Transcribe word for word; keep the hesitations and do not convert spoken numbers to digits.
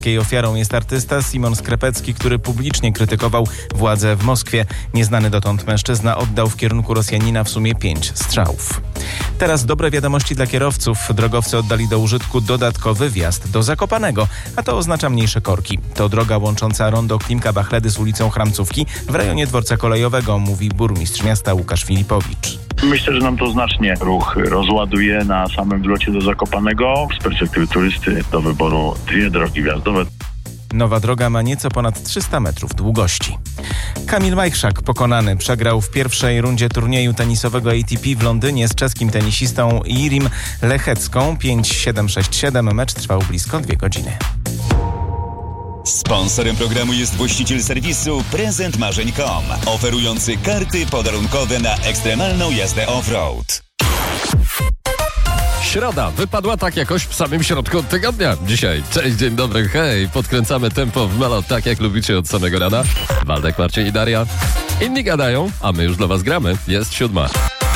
Jej ofiarą jest artysta Simon Skrepecki, który publicznie krytykował władze w Moskwie. Nieznany dotąd mężczyzna oddał w kierunku Rosjanina w sumie pięć strzałów. Teraz dobre wiadomości dla kierowców. Drogowcy oddali do użytku dodatkowy wjazd do Zakopanego, a to oznacza mniejsze korki. To droga łącząca rondo Klimka-Bachledy z ulicą Chramcówki w rejonie dworca kolejowego, mówi burmistrz miasta Łukasz Filipowicz. Myślę, że nam to znacznie ruch rozładuje na samym wlocie do Zakopanego. Z perspektywy turysty do wyboru dwie drogi wjazdowe. Nowa droga ma nieco ponad trzysta metrów długości. Kamil Majchrzak pokonany przegrał w pierwszej rundzie turnieju tenisowego A T P w Londynie z czeskim tenisistą Jirim Lechecką pięć siedem sześć siedem. Mecz trwał blisko dwie godziny. Sponsorem programu jest właściciel serwisu prezent marzeń kropka com, oferujący karty podarunkowe na ekstremalną jazdę off-road. Środa wypadła tak jakoś w samym środku tygodnia. Dzisiaj, cześć, dzień dobry, hej, podkręcamy tempo w melod tak jak lubicie od samego rana. Waldek, Marcin i Daria. Inni gadają, a my już dla was gramy. Jest siódma.